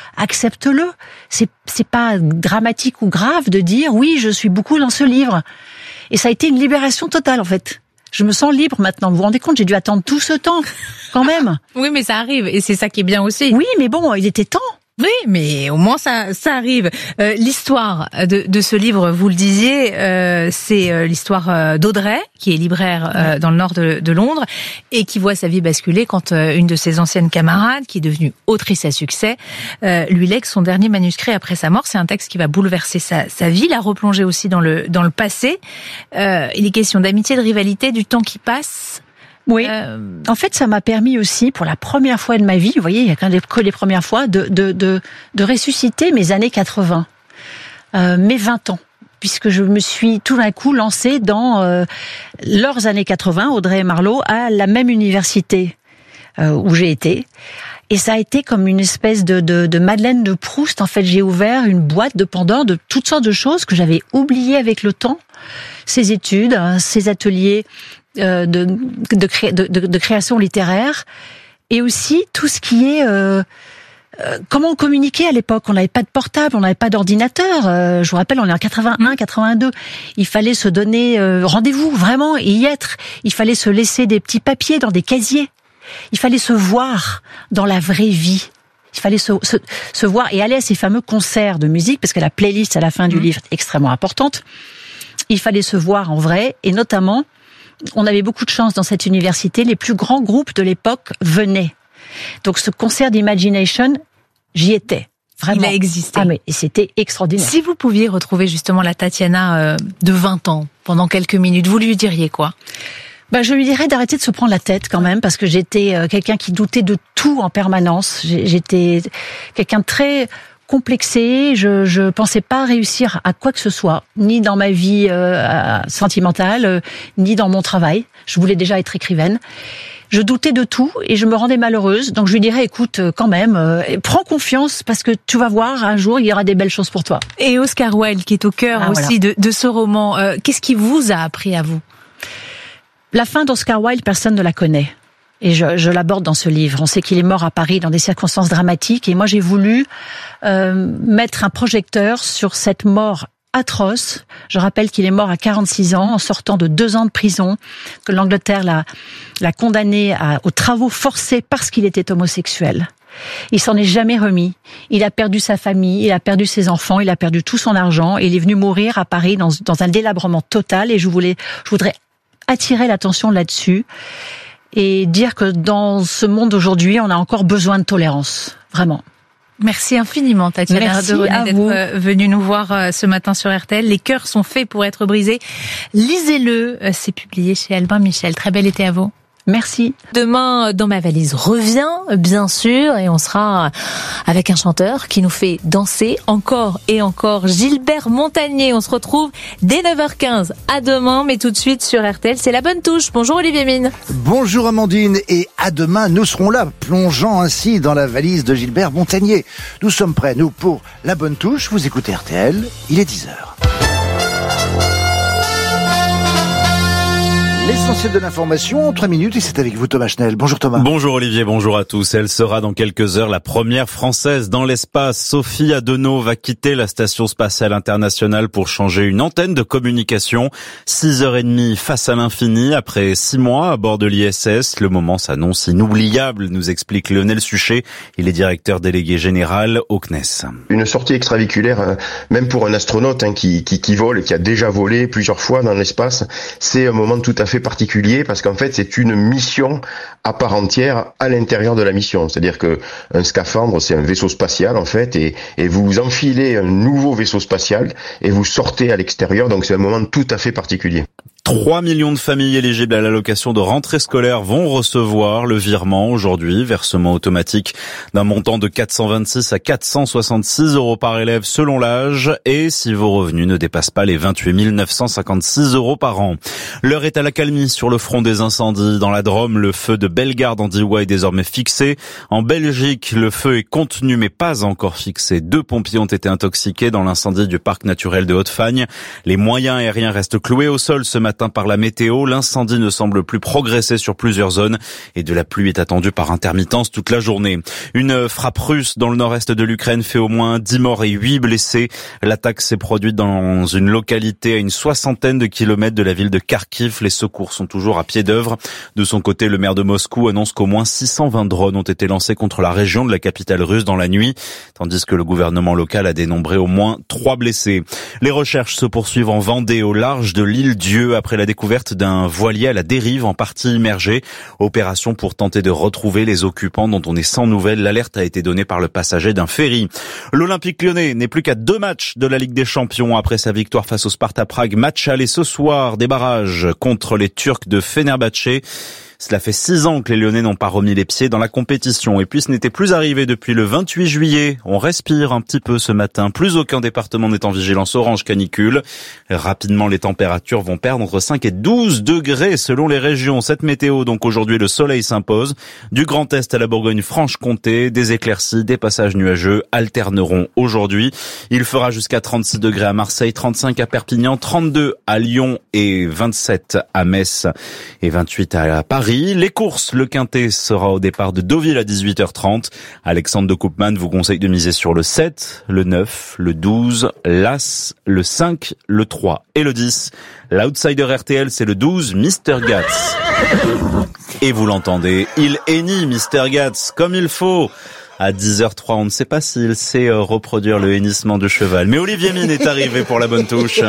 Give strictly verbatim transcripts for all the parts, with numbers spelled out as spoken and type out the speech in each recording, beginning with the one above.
accepte-le. C'est, c'est pas dramatique ou grave de dire oui, je suis beaucoup dans ce livre. Et ça a été une libération totale, en fait. Je me sens libre maintenant. Vous vous rendez compte, j'ai dû attendre tout ce temps, quand même. Oui, mais ça arrive, et c'est ça qui est bien aussi. Oui, mais bon, il était temps. Oui, mais au moins ça, ça arrive. Euh, l'histoire de, de ce livre, vous le disiez, euh, c'est euh, l'histoire d'Audrey, qui est libraire euh, dans le nord de, de Londres, et qui voit sa vie basculer quand euh, une de ses anciennes camarades, qui est devenue autrice à succès, euh, lui lègue son dernier manuscrit après sa mort. C'est un texte qui va bouleverser sa, sa vie, la replonger aussi dans le, dans le passé. Euh, il est question d'amitié, de rivalité, du temps qui passe. Oui. Euh... En fait, ça m'a permis aussi, pour la première fois de ma vie, vous voyez, il y a quand même que les premières fois, de, de, de, de ressusciter mes années quatre-vingts, euh, mes vingt ans, puisque je me suis tout d'un coup lancée dans euh, leurs années quatre-vingts, Audrey et Marleau, à la même université euh, où j'ai été. Et ça a été comme une espèce de, de, de Madeleine de Proust. En fait, j'ai ouvert une boîte de Pandore de toutes sortes de choses que j'avais oubliées avec le temps. Ces études, hein, ces ateliers euh, de, de, cré, de, de, de création littéraire, et aussi tout ce qui est... Euh, euh, comment on communiquait à l'époque. On n'avait pas de portable, on n'avait pas d'ordinateur. Euh, je vous rappelle, on est en quatre-vingt-un, quatre-vingt-deux. Il fallait se donner euh, rendez-vous, vraiment, et y être. Il fallait se laisser des petits papiers dans des casiers. Il fallait se voir dans la vraie vie. Il fallait se, se, se voir et aller à ces fameux concerts de musique, parce que la playlist à la fin du mmh. livre est extrêmement importante. Il fallait se voir en vrai, et notamment, on avait beaucoup de chance dans cette université, les plus grands groupes de l'époque venaient. Donc ce concert d'Imagination, j'y étais. Vraiment. Il a existé. Ah mais c'était extraordinaire. Si vous pouviez retrouver justement la Tatiana de vingt ans, pendant quelques minutes, vous lui diriez quoi ? Ben, je lui dirais d'arrêter de se prendre la tête quand même, parce que j'étais quelqu'un qui doutait de tout en permanence. J'étais quelqu'un de très complexé. Je je pensais pas réussir à quoi que ce soit, ni dans ma vie euh, sentimentale, euh, ni dans mon travail. Je voulais déjà être écrivaine. Je doutais de tout et je me rendais malheureuse. Donc je lui dirais, écoute, quand même, euh, prends confiance, parce que tu vas voir, un jour, il y aura des belles choses pour toi. Et Oscar Wilde, qui est au cœur ah, aussi voilà. de, de ce roman, euh, qu'est-ce qui vous a appris à vous ? La fin d'Oscar Wilde, personne ne la connaît. Et je, je l'aborde dans ce livre. On sait qu'il est mort à Paris dans des circonstances dramatiques. Et moi, j'ai voulu euh, mettre un projecteur sur cette mort atroce. Je rappelle qu'il est mort à quarante-six ans, en sortant de deux ans de prison, que l'Angleterre l'a, l'a condamné à, aux travaux forcés parce qu'il était homosexuel. Il s'en est jamais remis. Il a perdu sa famille, il a perdu ses enfants, il a perdu tout son argent. Et il est venu mourir à Paris dans, dans un délabrement total. Et je voulais, je voudrais attirer l'attention là-dessus et dire que dans ce monde d'aujourd'hui, on a encore besoin de tolérance, vraiment. Merci infiniment, Tatiana de René, d'être vous. venue nous voir ce matin sur R T L. Les cœurs sont faits pour être brisés. Lisez-le, c'est publié chez Albin Michel. Très bel été à vous. Merci. Demain, Dans ma valise revient, bien sûr, et on sera avec un chanteur qui nous fait danser encore et encore, Gilbert Montagné. On se retrouve dès neuf heures quinze. À demain, mais tout de suite sur R T L, c'est La Bonne Touche. Bonjour Olivier Mine. Bonjour Amandine, et à demain, nous serons là, plongeant ainsi dans la valise de Gilbert Montagné. Nous sommes prêts, nous, pour La Bonne Touche. Vous écoutez R T L, il est dix heures. L'essentiel de l'information en trois minutes, et c'est avec vous Thomas Schnell. Bonjour Thomas. Bonjour Olivier, bonjour à tous. Elle sera dans quelques heures la première française dans l'espace. Sophie Adenau va quitter la Station Spatiale Internationale pour changer une antenne de communication. Six heures et demie face à l'infini, après six mois à bord de l'I S S. Le moment s'annonce inoubliable, nous explique Lionel Suchet. Il est directeur délégué général au C N E S. Une sortie extraviculaire, même pour un astronaute hein, qui, qui, qui vole et qui a déjà volé plusieurs fois dans l'espace, c'est un moment tout à fait particulier, parce qu'en fait c'est une mission à part entière à l'intérieur de la mission. C'est-à-dire que un scaphandre, c'est un vaisseau spatial en fait, et, et vous enfilez un nouveau vaisseau spatial et vous sortez à l'extérieur, donc c'est un moment tout à fait particulier. trois millions de familles éligibles à l'allocation de rentrée scolaire vont recevoir le virement aujourd'hui, versement automatique d'un montant de quatre cent vingt-six à quatre cent soixante-six euros par élève selon l'âge, et si vos revenus ne dépassent pas les vingt-huit mille neuf cent cinquante-six euros par an. L'heure est à l'accalmie sur le front des incendies. Dans la Drôme, le feu de Bellegarde en Diois est désormais fixé. En Belgique, le feu est contenu mais pas encore fixé. Deux pompiers ont été intoxiqués dans l'incendie du parc naturel de Haute-Fagne. Les moyens aériens restent cloués au sol ce matin matin par la météo. L'incendie ne semble plus progresser sur plusieurs zones et de la pluie est attendue par intermittence toute la journée. Une frappe russe dans le nord-est de l'Ukraine fait au moins dix morts et huit blessés. L'attaque s'est produite dans une localité à une soixantaine de kilomètres de la ville de Kharkiv. Les secours sont toujours à pied d'œuvre. De son côté, le maire de Moscou annonce qu'au moins six cent vingt drones ont été lancés contre la région de la capitale russe dans la nuit, tandis que le gouvernement local a dénombré au moins trois blessés. Les recherches se poursuivent en Vendée, au large de l'île Dieu, après la découverte d'un voilier à la dérive en partie immergé. Opération pour tenter de retrouver les occupants dont on est sans nouvelles. L'alerte a été donnée par le passager d'un ferry. L'Olympique lyonnais n'est plus qu'à deux matchs de la Ligue des Champions après sa victoire face au Sparta Prague. Match aller ce soir des barrages contre les Turcs de Fenerbahçe. Cela fait six ans que les Lyonnais n'ont pas remis les pieds dans la compétition. Et puis ce n'était plus arrivé depuis le vingt-huit juillet. On respire un petit peu ce matin. Plus aucun département n'est en vigilance orange canicule. Rapidement, les températures vont perdre entre cinq et douze degrés selon les régions. Cette météo, donc aujourd'hui, le soleil s'impose. Du Grand Est à la Bourgogne-Franche-Comté, des éclaircies, des passages nuageux alterneront aujourd'hui. Il fera jusqu'à trente-six degrés à Marseille, trente-cinq à Perpignan, trente-deux à Lyon et vingt-sept à Metz et vingt-huit à Paris. Les courses, le Quintet sera au départ de Deauville à dix-huit heures trente. Alexandre de Koopman vous conseille de miser sur le sept, le neuf, le douze, l'As, le cinq, le trois et le dix. L'outsider R T L, c'est le douze, Mister Gatz. Et vous l'entendez, il hennit Mister Gatz comme il faut. À dix heures trois, on ne sait pas s'il sait reproduire le hennissement du cheval. Mais Olivier Mine est arrivé pour la bonne touche.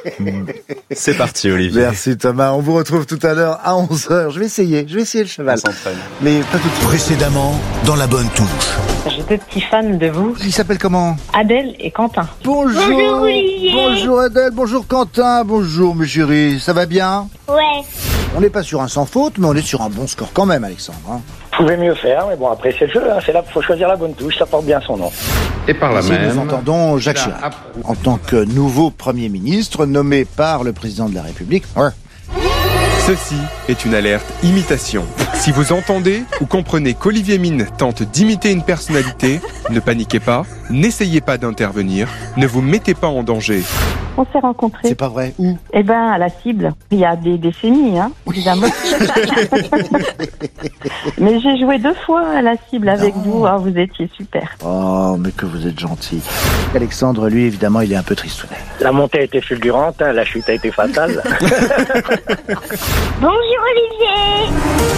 C'est parti, Olivier. Merci Thomas. On vous retrouve tout à l'heure à onze heures. Je vais essayer. Je vais essayer le cheval. On s'entraîne. Mais pas tout de suite. Précédemment, dans la bonne touche. J'ai deux petits fans de vous. Il s'appelle comment? Adèle et Quentin. Bonjour. Bonjour, Olivier. Bonjour Adèle. Bonjour Quentin. Bonjour mes chéris. Ça va bien? Ouais. On n'est pas sur un sans faute, mais on est sur un bon score quand même, Alexandre. Hein. Vous pouvez mieux faire, mais bon, après c'est le jeu, hein. C'est là qu'il faut choisir la bonne touche, ça porte bien son nom. Et par là Ici, même, nous entendons Jacques Chirac, en tant que nouveau Premier ministre nommé par le Président de la République. Ouais. Ceci est une alerte imitation. Si vous entendez ou comprenez qu'Olivier Mine tente d'imiter une personnalité, ne paniquez pas, n'essayez pas d'intervenir, ne vous mettez pas en danger. On s'est rencontrés. C'est pas vrai. Où? Eh ben, à la cible. Il y a des décennies, hein, évidemment. Mais j'ai joué deux fois à la cible avec Non. vous. Ah, vous étiez super. Oh, mais que vous êtes gentil. Alexandre, lui, évidemment, il est un peu tristounet. La montée a été fulgurante, hein, la chute a été fatale. Bonjour, Olivier.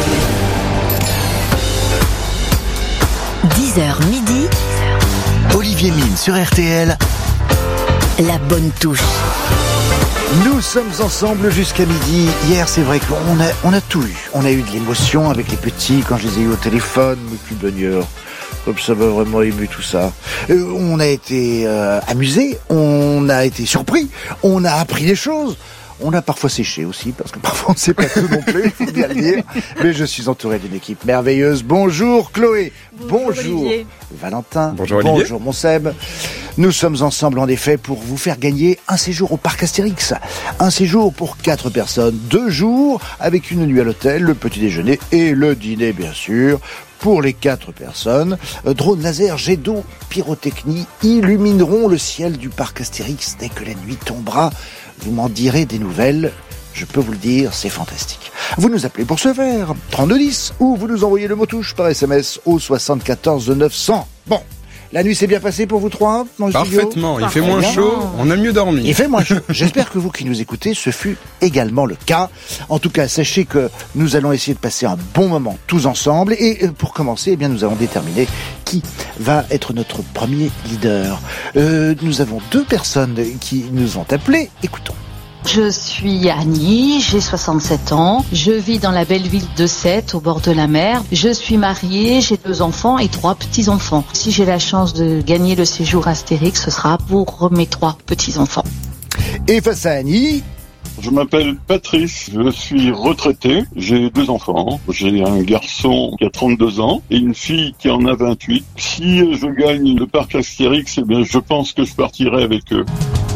dix heures midi. Olivier Mine sur R T L. La bonne touche. Nous sommes ensemble jusqu'à midi. Hier, c'est vrai qu'on a, on a tout eu. On a eu de l'émotion avec les petits quand je les ai eu au téléphone. Mais plus bonheur. Comme ça m'a vraiment ému tout ça. Euh, on a été euh, amusés. On a été surpris. On a appris des choses. On a parfois séché aussi, parce que parfois on ne sait pas tout non plus, il faut bien le dire. Mais je suis entouré d'une équipe merveilleuse. Bonjour Chloé. Bonjour, Bonjour Olivier. Valentin. Bonjour, Olivier. Bonjour mon Seb. Nous sommes ensemble en effet pour vous faire gagner un séjour au parc Astérix. Un séjour pour quatre personnes, deux jours, avec une nuit à l'hôtel, le petit déjeuner et le dîner bien sûr. Pour les quatre personnes, euh, drone laser, jet d'eau, pyrotechnie illumineront le ciel du parc Astérix dès que la nuit tombera. Vous m'en direz des nouvelles, je peux vous le dire, c'est fantastique. Vous nous appelez pour ce faire, trente-deux dix, ou vous nous envoyez le mot touche par S M S au soixante-quatorze neuf cents. Bon, la nuit s'est bien passée pour vous trois dans le studio? Parfaitement, il fait moins Parfaitement. chaud, on a mieux dormi. Il fait moins chaud. J'espère que vous qui nous écoutez, ce fut également le cas. En tout cas, sachez que nous allons essayer de passer un bon moment tous ensemble. Et pour commencer, eh bien, nous allons déterminer qui va être notre premier leader. Euh, nous avons deux personnes qui nous ont appelés. Écoutons. Je suis Annie, j'ai soixante-sept ans, je vis dans la belle ville de Sète, au bord de la mer. Je suis mariée, j'ai deux enfants et trois petits-enfants. Si j'ai la chance de gagner le séjour Astérix, ce sera pour mes trois petits-enfants. Et face à Annie... Je m'appelle Patrice, je suis retraité, j'ai deux enfants, j'ai un garçon qui a trente-deux ans et une fille qui en a vingt-huit. Si je gagne le parc Astérix, eh bien, je pense que je partirai avec eux.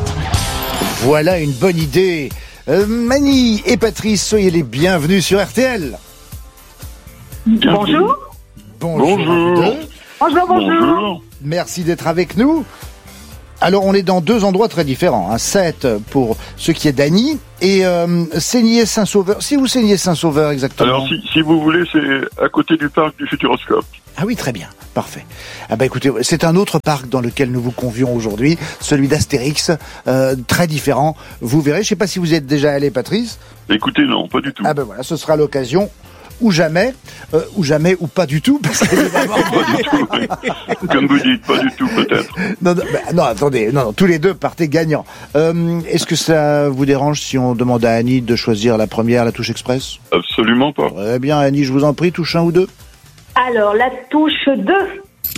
Voilà une bonne idée. Euh, Mani et Patrice, soyez les bienvenus sur R T L. Bonjour. Bonjour. Bonjour. à vous deux. Bonjour, bonjour. Bonjour. Merci d'être avec nous. Alors, on est dans deux endroits très différents. Hein. sept pour ce qui est d'Annie et euh, Seigné-Saint-Sauveur. C'est où Seigné-Saint-Sauveur exactement? Alors, si, si vous voulez, c'est à côté du parc du Futuroscope. Ah oui, très bien. Parfait. Ah bah écoutez, c'est un autre parc dans lequel nous vous convions aujourd'hui, celui d'Astérix, euh, très différent. Vous verrez, je sais pas si vous y êtes déjà allé, Patrice. Écoutez, non, pas du tout. Ah ben voilà, ce sera l'occasion. Ou jamais, euh, ou jamais, ou pas du tout, parce qu'évidemment... pas du tout, oui. Comme vous dites, pas du tout, peut-être. Non, non, bah, non attendez, non, non, tous les deux partez gagnants. Euh, est-ce que ça vous dérange si on demande à Annie de choisir la première, la touche express? Absolument pas. Très bien, Annie, je vous en prie, touche un ou deux. Alors, la touche deux.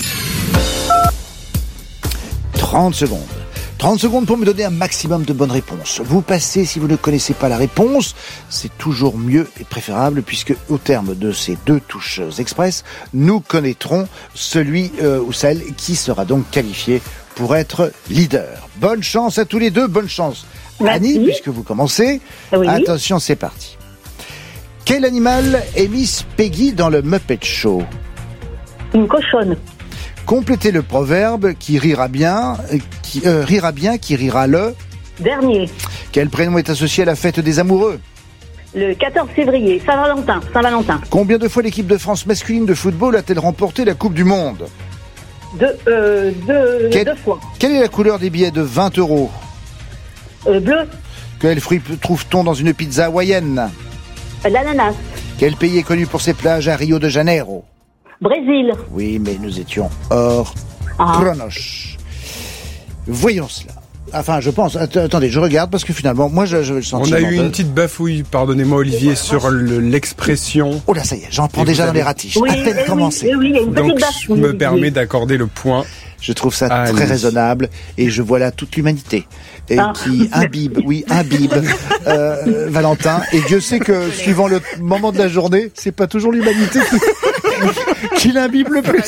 trente secondes. trente secondes pour me donner un maximum de bonnes réponses. Vous passez si vous ne connaissez pas la réponse. C'est toujours mieux et préférable puisque au terme de ces deux touches express, nous connaîtrons celui euh, ou celle qui sera donc qualifié pour être leader. Bonne chance à tous les deux. Bonne chance, Merci. Annie, puisque vous commencez. Oui. Attention, c'est parti. Quel animal est Miss Peggy dans le Muppet Show? Une cochonne. Complétez le proverbe qui rira bien, qui euh, rira bien, qui rira le. Dernier. Quel prénom est associé à la fête des amoureux? Le quatorze février. Saint-Valentin. Saint-Valentin. Combien de fois l'équipe de France masculine de football a-t-elle remporté la Coupe du Monde? Deux, euh, deux, Quel- deux fois. Quelle est la couleur des billets de vingt euros? Euh, bleu. Quel fruit trouve-t-on dans une pizza hawaïenne? L'ananas. Quel pays est connu pour ses plages à Rio de Janeiro? Brésil. Oui, mais nous étions hors Ah. chronoche. Voyons cela. Enfin, je pense. Att- attendez, je regarde parce que finalement, moi, je, je le sens. On a eu une petite bafouille, pardonnez-moi Olivier, sur le- l'expression. Oh là, ça y est, j'en prends Et déjà vous dans avez- les ratiches. Oui, à peine eh commencé. oui, eh oui, il y a une petite Donc, bafouille, je me Olivier. permets d'accorder le point. Je trouve ça Ah, très Annie. raisonnable et je vois là toute l'humanité et Ah. qui imbibe, oui, imbibe euh, Valentin. Et Dieu sait que suivant le moment de la journée, c'est pas toujours l'humanité qui, qui l'imbibe le plus.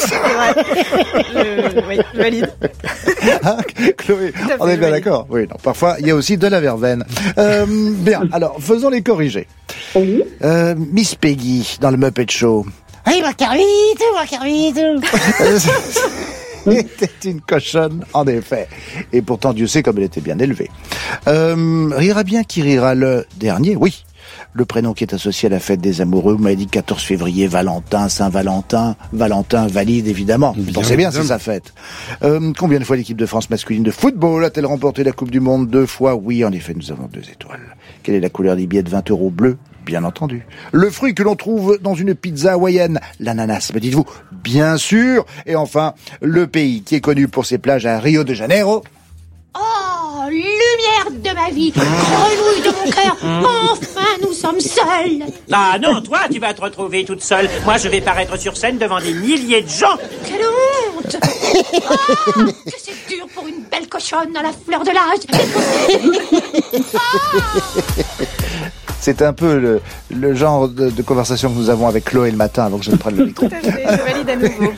Je, oui, je valide. Hein, Chloé, Tout à fait, on est bien je valide. d'accord. Oui, non, parfois il y a aussi de la verveine. Euh, bien, alors faisons les corrigés. Oui. Euh, Miss Peggy dans le Muppet Show. Oui, mon carvito, mon carvito. Était une cochonne, en effet. Et pourtant, Dieu sait comme elle était bien élevée. Euh, rira bien qui rira le dernier, oui. Le prénom qui est associé à la fête des amoureux, vous m'avez dit quatorze février, Valentin, Saint-Valentin. Valentin valide, évidemment. Vous Bien pensez bien, c'est évidemment. sa fête. Euh, combien de fois l'équipe de France masculine de football a-t-elle remporté la Coupe du Monde? Deux fois, oui, en effet, nous avons deux étoiles. Quelle est la couleur des billets de vingt euros bleus? Bien entendu. Le fruit que l'on trouve dans une pizza hawaïenne, l'ananas, me dites-vous? Bien sûr. Et enfin, le pays qui est connu pour ses plages à Rio de Janeiro. Oh, lumière de ma vie, grenouille de mon cœur, enfin nous sommes seuls. Ah non, toi, tu vas te retrouver toute seule. Moi, je vais paraître sur scène devant des milliers de gens. Quelle honte. Oh, que c'est dur pour une belle cochonne à la fleur de l'âge. C'est un peu le, le genre de, de conversation que nous avons avec Chloé le matin avant que je ne prenne le micro. Tout à fait, je valide à nouveau.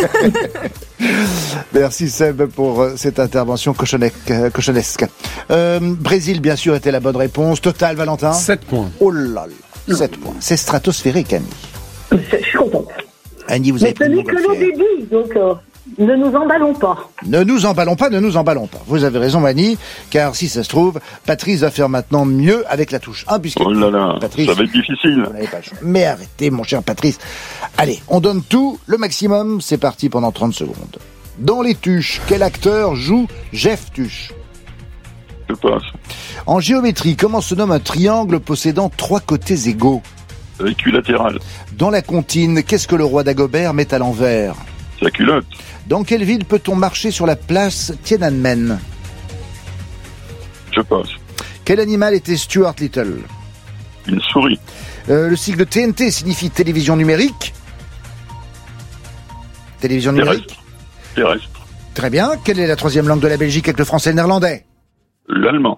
Merci Seb pour euh, cette intervention cochonnec- euh, cochonnesque. Euh, Brésil, bien sûr, était la bonne réponse. Total, Valentin? sept points. Oh là là, sept points. C'est stratosphérique, Annie. Je suis contente. Annie, vous Mais avez ce pris n'est le que le Montgolfier. début, donc euh, ne nous emballons pas. Ne nous emballons pas, ne nous emballons pas. Vous avez raison, Annie, car si ça se trouve, Patrice va faire maintenant mieux avec la touche un, puisque... Oh là là, Patrice, ça va être difficile. vous n'avez pas le choix. Mais arrêtez, mon cher Patrice. Allez, on donne tout, le maximum, c'est parti pendant trente secondes. Dans les Tuches, quel acteur joue Jeff Tuche? Je passe. En géométrie, comment se nomme un triangle possédant trois côtés égaux? Équilatéral. Dans la comptine, qu'est-ce que le roi d'Agobert met à l'envers? Sa culotte. Dans quelle ville peut-on marcher sur la place Tiananmen? Je passe. Quel animal était Stuart Little? Une souris. Euh, le sigle T N T signifie télévision numérique? Télévision numérique? Terrestre. Très bien. Quelle est la troisième langue de la Belgique avec le français et le néerlandais? L'allemand.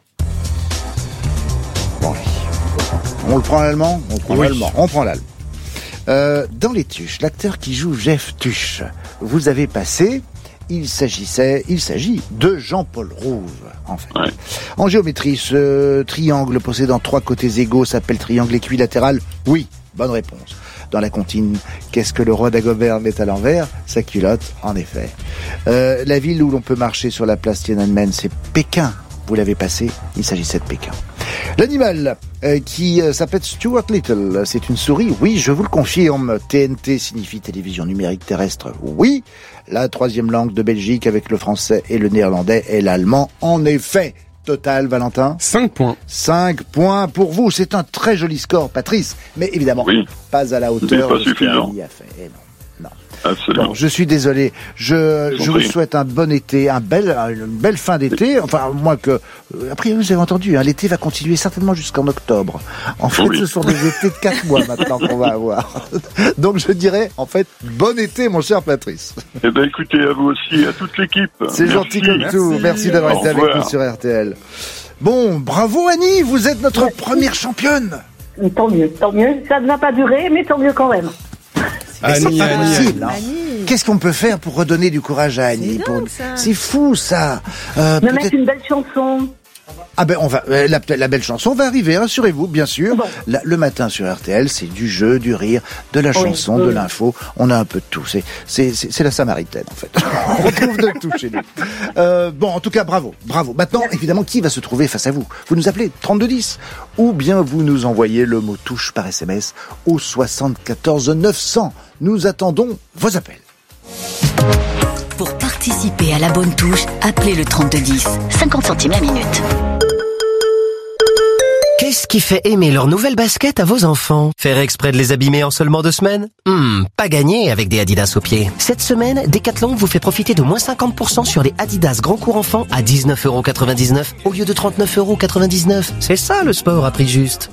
Bon, on le prend l'allemand? On prend Oui. l'allemand. On prend l'allemand. Euh, dans les Tuches, l'acteur qui joue Jeff Tuche, vous avez passé, il s'agissait, il s'agit de Jean-Paul Rouve, en fait. Ouais. En géométrie, ce triangle possédant trois côtés égaux s'appelle triangle équilatéral? Oui, bonne réponse. dans la comptine. Qu'est-ce que le roi d'Agobert met à l'envers? Sa culotte, en effet. Euh, la ville où l'on peut marcher sur la place Tiananmen, c'est Pékin. Vous l'avez passé, il s'agissait de Pékin. L'animal euh, qui euh, s'appelle Stuart Little, c'est une souris. Oui, je vous le confirme. T N T signifie télévision numérique terrestre. Oui. La troisième langue de Belgique avec le français et le néerlandais et l'allemand. En effet. Total, Valentin? cinq points. cinq points pour vous. C'est un très joli score, Patrice. Mais évidemment, oui. pas à la hauteur pas de ce suffisant. qu'il a fait. Eh non. Non. Absolument. Bon, je suis désolé. Je, je vous souhaite un bon été, un bel, une belle fin d'été. Enfin, moins que, après, vous avez entendu, hein, l'été va continuer certainement jusqu'en octobre. En fait, oui. ce sont des étés de quatre mois maintenant qu'on va avoir. Donc, je dirais, en fait, bon été, mon cher Patrice. Eh ben, écoutez, à vous aussi, à toute l'équipe. C'est gentil comme Merci. tout. Merci d'avoir Au été revoir. avec nous sur R T L. Bon, bravo Annie, vous êtes notre Merci. première championne. Tant mieux, tant mieux. Ça ne va pas durer, mais tant mieux quand même. Annie, Annie, Annie. Annie. Qu'est-ce qu'on peut faire pour redonner du courage à Annie? C'est, pour... dingue, ça. C'est fou, ça. Euh, Me mettre une belle chanson. Ah ben on va la, la belle chanson va arriver, rassurez-vous, bien sûr. Bon. La, le matin sur R T L, c'est du jeu, du rire, de la chanson, oui, oui. de l'info. On a un peu de tout. C'est c'est c'est, c'est la Samaritaine en fait. On retrouve de tout chez nous. Euh, bon, en tout cas, bravo, bravo. Maintenant, évidemment, qui va se trouver face à vous? Vous nous appelez trente-deux dix ou bien vous nous envoyez le mot touche par S M S au soixante-quatorze neuf cents. Nous attendons vos appels. Pour participer à la bonne touche, appelez le trente-deux dix. cinquante centimes la minute. Qu'est-ce qui fait aimer leur nouvelle basket à vos enfants? Faire exprès de les abîmer en seulement deux semaines? Hmm, pas gagné avec des Adidas aux pieds. Cette semaine, Decathlon vous fait profiter de moins cinquante pour cent sur les Adidas Grand Court Enfant à dix-neuf euros quatre-vingt-dix-neuf au lieu de trente-neuf euros quatre-vingt-dix-neuf. C'est ça le sport à prix juste.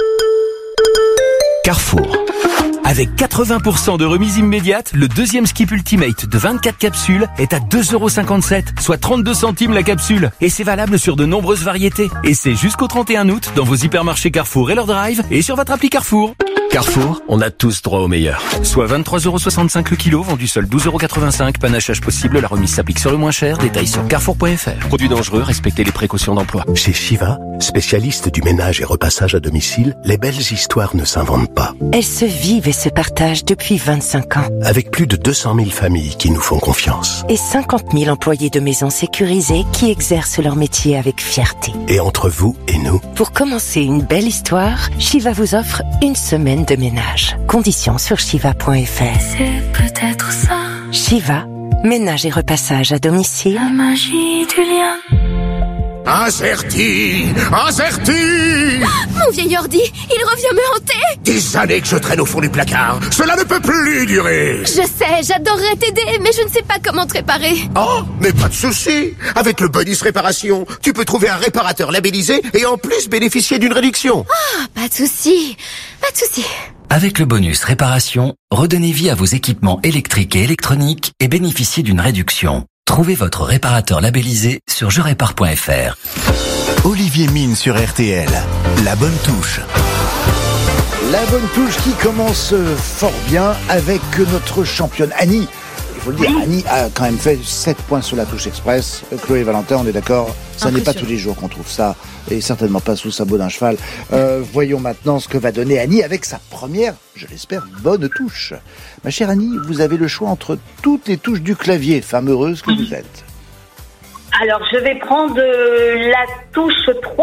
Carrefour. Avec quatre-vingts pour cent de remise immédiate, le deuxième Skip Ultimate de vingt-quatre capsules est à deux euros cinquante-sept, soit trente-deux centimes la capsule. Et c'est valable sur de nombreuses variétés. Et c'est jusqu'au trente et un août dans vos hypermarchés Carrefour et leur drive et sur votre appli Carrefour. Carrefour, on a tous droit au meilleur. Soit vingt-trois euros soixante-cinq le kilo, vendu seul douze euros quatre-vingt-cinq. Panachage possible, la remise s'applique sur le moins cher. Détails sur carrefour point f r. Produits dangereux, respectez les précautions d'emploi. Chez Shiva, spécialiste du ménage et repassage à domicile, les belles histoires ne s'inventent pas. Elles se vivent et se partagent depuis vingt-cinq ans. Avec plus de deux cent mille familles qui nous font confiance. Et cinquante mille employés de maisons sécurisées qui exercent leur métier avec fierté. Et entre vous et nous, pour commencer une belle histoire, Shiva vous offre une semaine de ménage. Conditions sur shiva point f r. C'est peut-être ça. Shiva, ménage et repassage à domicile. La magie du lien. Incerti, Incerti. Ah, mon vieil ordi, il revient me hanter. Des années que je traîne au fond du placard. Cela ne peut plus durer. Je sais, j'adorerais t'aider, mais je ne sais pas comment te réparer. Oh, mais pas de souci. Avec le bonus réparation, tu peux trouver un réparateur labellisé et en plus bénéficier d'une réduction. Ah, pas de souci, pas de souci. Avec le bonus réparation, redonnez vie à vos équipements électriques et électroniques et bénéficiez d'une réduction. Trouvez votre réparateur labellisé sur je répare point f r. Olivier Mine sur R T L. La bonne touche. La bonne touche qui commence fort bien avec notre championne Annie. Il faut le dire, Annie a quand même fait sept points sur la touche express. Chloé et Valentin, on est d'accord? Ça n'est pas tous les jours qu'on trouve ça, et certainement pas sous le sabot d'un cheval. Euh, voyons maintenant ce que va donner Annie avec sa première, je l'espère, bonne touche. Ma chère Annie, vous avez le choix entre toutes les touches du clavier, femme heureuse que vous êtes. Alors, je vais prendre euh, la touche trois.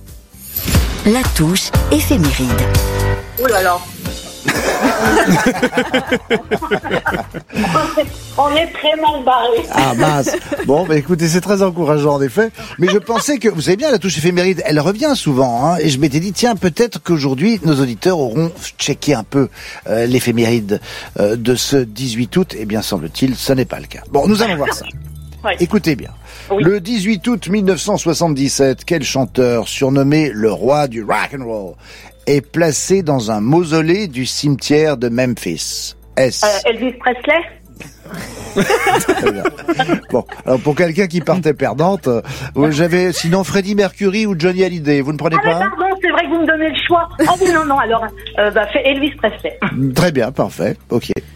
La touche éphéméride. Oh là là. On est très mal barré. Ah mince. Bon, bah écoutez, c'est très encourageant en effet. Mais je pensais que, vous savez bien, la touche éphéméride, elle revient souvent. Hein, et je m'étais dit, tiens, peut-être qu'aujourd'hui, nos auditeurs auront checké un peu euh, l'éphéméride euh, de ce dix-huit août. Eh bien, semble-t-il, ce n'est pas le cas. Bon, nous allons voir ça. Oui. Écoutez bien. Oui. Le dix-huit août mille neuf cent soixante-dix-sept, quel chanteur, surnommé le roi du rock and roll, est placé dans un mausolée du cimetière de Memphis? Est-ce euh, Elvis Presley? Bon, alors pour quelqu'un qui partait perdante, euh, j'avais sinon Freddie Mercury ou Johnny Hallyday. Vous ne prenez ah pas? Pardon, c'est vrai que vous me donnez le choix. Ah oui, non, non, alors, euh, bah, fait Elvis Presley. Très bien, parfait, ok.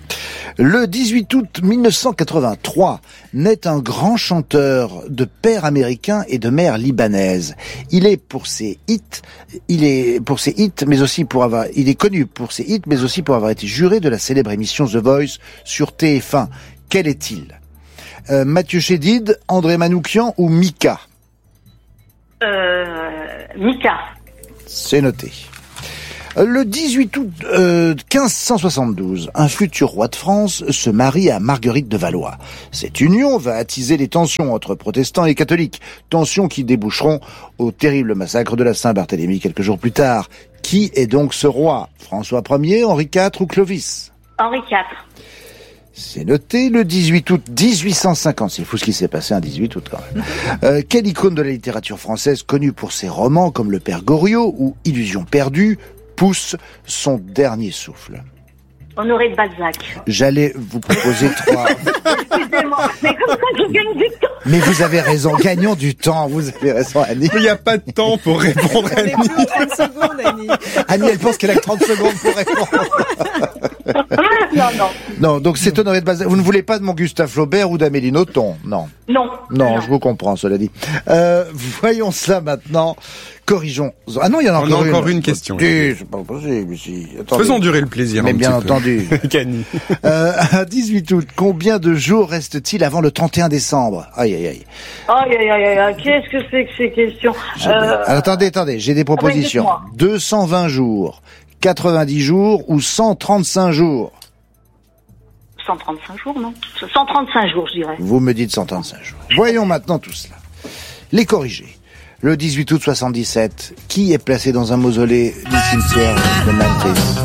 Le dix-huit août mille neuf cent quatre-vingt-trois, naît un grand chanteur de père américain et de mère libanaise. Il est pour ses hits, il est pour ses hits, mais aussi pour avoir, il est connu pour ses hits, mais aussi pour avoir été juré de la célèbre émission The Voice sur T F un. Quel est-il? euh, Mathieu Chédid, André Manoukian ou Mika? Euh, Mika. C'est noté. Le dix-huit août euh, quinze cent soixante-douze, un futur roi de France se marie à Marguerite de Valois. Cette union va attiser les tensions entre protestants et catholiques, tensions qui déboucheront au terrible massacre de la Saint-Barthélemy quelques jours plus tard. Qui est donc ce roi? François Ier, Henri quatre ou Clovis? Henri quatre. C'est noté. Le dix-huit août dix-huit cent cinquante, c'est fou ce qui s'est passé un dix-huit août quand même. Euh, quelle icône de la littérature française, connue pour ses romans comme Le Père Goriot ou Illusion perdue, pousse son dernier souffle? Honoré de Balzac. J'allais vous proposer trois. Excusez-moi, mais comme ça je gagne du temps. Mais vous avez raison, gagnons du temps, vous avez raison Annie. Il n'y a pas de temps pour répondre Annie. trente secondes, Annie. Annie, elle pense qu'elle a que trente secondes pour répondre. Non, non. Non, donc c'est Honoré de Balzac. Vous ne voulez pas de mon Gustave Flaubert ou d'Amélie Nothomb? Non. Non. Non, je vous comprends, cela dit. Euh, voyons cela maintenant. Corrigeons. Ah non, il y en a On encore a une. encore une question. Si, c'est pas possible ici. Attendez. Faisons durer le plaisir. Mais un bien petit peu. entendu. Cani. Euh, à dix-huit août, combien de jours reste-t-il avant le trente et un décembre? Aïe, aïe, aïe. Aïe, aïe, aïe, aïe, qu'est-ce que c'est que ces questions? Je- euh... Alors, attendez, attendez, j'ai des propositions. dites-moi. deux cent vingt jours, quatre-vingt-dix jours ou cent trente-cinq jours? cent trente-cinq jours, non? cent trente-cinq jours, je dirais. Vous me dites cent trente-cinq jours. Voyons maintenant tout cela. Les corrigés. Le dix-huit août soixante-dix-sept, qui est placé dans un mausolée du cimetière de Memphis?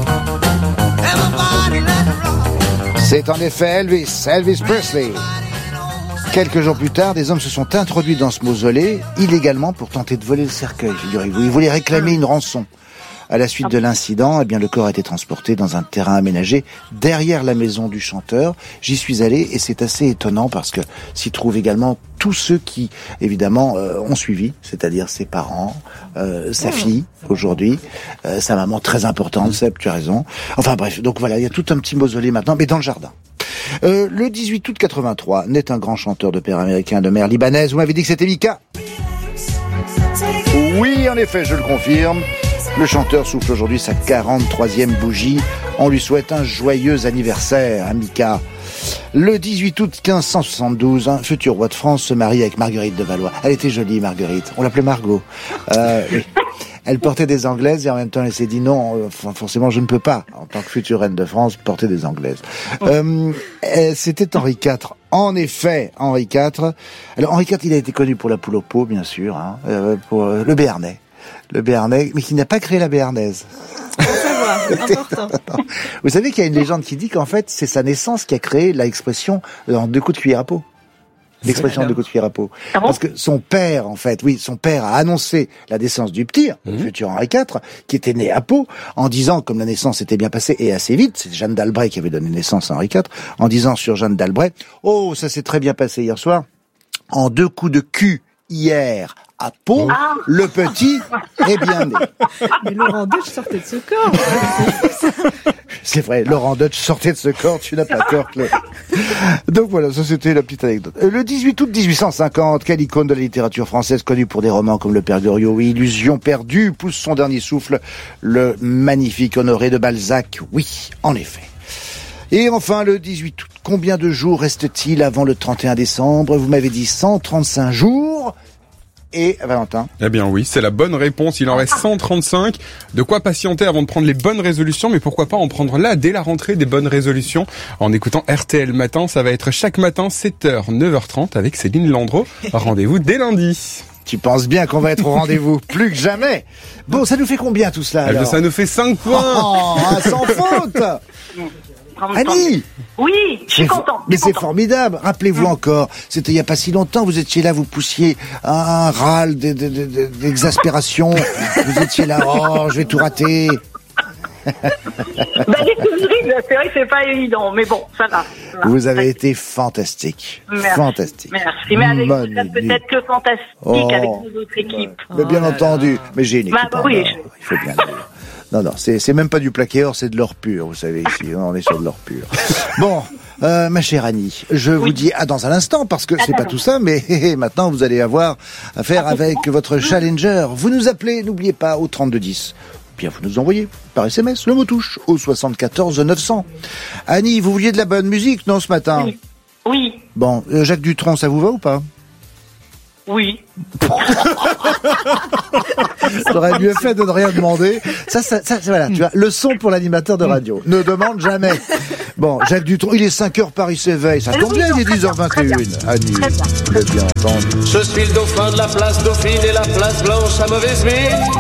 C'est en effet Elvis, Elvis Presley. Quelques jours plus tard, des hommes se sont introduits dans ce mausolée, illégalement pour tenter de voler le cercueil, figurez-vous. Ils voulaient réclamer une rançon. À la suite de l'incident, eh bien, le corps a été transporté dans un terrain aménagé derrière la maison du chanteur. J'y suis allé et c'est assez étonnant parce que s'y trouvent également tous ceux qui, évidemment, euh, ont suivi, c'est-à-dire ses parents, euh, sa fille, aujourd'hui, euh, sa maman très importante, Seb, tu as raison. Enfin bref, donc voilà, il y a tout un petit mausolée maintenant, mais dans le jardin. Euh, le dix-huit août quatre-vingt-trois, naît un grand chanteur de père américain, de mère libanaise. Vous m'avez dit que c'était Mika? Oui, en effet, je le confirme. Le chanteur souffle aujourd'hui sa quarante-troisième bougie. On lui souhaite un joyeux anniversaire, à Mika. Le dix-huit août quinze cent soixante-douze, un futur roi de France se marie avec Marguerite de Valois. Elle était jolie, Marguerite. On l'appelait Margot. Euh, oui. Elle portait des anglaises et en même temps elle s'est dit non, euh, forcément je ne peux pas, en tant que future reine de France, porter des anglaises. Euh, c'était Henri quatre. En effet, Henri quatre. Alors Henri quatre, il a été connu pour la poule au pot, bien sûr, hein, euh, pour euh, le béarnais. Le béarnais, mais qui n'a pas créé la béarnaise. Important. Vous savez qu'il y a une légende qui dit qu'en fait, c'est sa naissance qui a créé l'expression en deux coups de cuillère à peau. L'expression de coup de cuillère à peau. Ah bon? Parce que son père, en fait, oui, son père a annoncé la naissance du petit, le futur Henri quatre, qui était né à Pau, en disant, comme la naissance était bien passée et assez vite, c'est Jeanne d'Albret qui avait donné naissance à Henri quatre, en disant sur Jeanne d'Albret, oh, ça s'est très bien passé hier soir, en deux coups de cul hier à Pau, Ah. le petit est bien né. Mais Laurent Deutsch sortait de ce corps. C'est vrai, Laurent Deutsch sortait de ce corps, tu n'as pas tort, Claire. Donc voilà, ça c'était la petite anecdote. Le dix-huit août dix-huit cent cinquante, quelle icône de la littérature française connue pour des romans comme Le Père Goriot ou Illusion perdue pousse son dernier souffle, le magnifique Honoré de Balzac, oui, en effet. Et enfin, le dix-huit août, combien de jours reste-t-il avant le trente et un décembre? Vous m'avez dit cent trente-cinq jours. Et Valentin? Eh bien oui, c'est la bonne réponse. Il en reste cent trente-cinq. De quoi patienter avant de prendre les bonnes résolutions, mais pourquoi pas en prendre là, dès la rentrée, des bonnes résolutions, en écoutant R T L Matin. Ça va être chaque matin, sept heures, neuf heures trente, avec Céline Landreau. Rendez-vous dès lundi. Tu penses bien qu'on va être au rendez-vous, plus que jamais. Bon, ça nous fait combien tout cela Eh bien, alors? ça nous fait cinq points. Oh, sans faute. Annie! Oui, je suis Mais, content. mais c'est formidable. Rappelez-vous encore, c'était il y a pas si longtemps, vous étiez là, vous poussiez un, un râle de- de- de- de- d'exaspération. Vous étiez là, oh, je vais tout rater. Bah, les souvenirs, c'est vrai que c'est pas évident, mais bon, ça va. ça va. Vous avez été fantastique. Merci. Fantastique. Merci, mais avec Bonne vous, ça peut nuit. être que fantastique Oh. avec nos autres équipes. Mais bien entendu, mais j'ai une Bah, équipe bah en oui, or, je- il faut bien le dire. Non, non, c'est, c'est même pas du plaqué or, c'est de l'or pur, vous savez, ici. On est sur de l'or pur. Bon, euh, ma chère Annie, je oui. vous dis à dans un instant, parce que c'est pas tout ça, mais maintenant vous allez avoir affaire avec votre challenger. Vous nous appelez, n'oubliez pas, au trente-deux dix. Bien, vous nous envoyez par S M S le mot touche au soixante-quatorze neuf cents. Annie, vous vouliez de la bonne musique, non, ce matin? Oui. Oui. Bon, euh, Jacques Dutronc, ça vous va ou pas? Oui. J'aurais mieux fait de ne rien demander. Ça, ça, ça, voilà, tu vois, leçon pour l'animateur de radio. Ne demande jamais. Bon, Jacques Dutronc, il est cinq heures, Paris s'éveille. Ça tombe bien, il est dix heures vingt et une. Annie, vous êtes bien entendu. Je suis le dauphin de la place Dauphine et la place Blanche à mauvaise mine.